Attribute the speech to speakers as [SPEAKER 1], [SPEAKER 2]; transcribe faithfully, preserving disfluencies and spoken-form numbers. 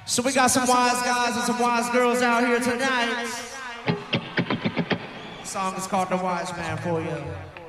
[SPEAKER 1] So we got some wise guys and some wise girls out here tonight. The song is called The Wise Man for you.